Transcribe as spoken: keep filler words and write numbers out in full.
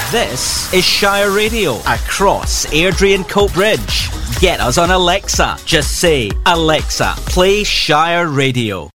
This is Shire Radio across Airdrie and Coatbridge. Get us on Alexa. Just say, Alexa, play Shire Radio.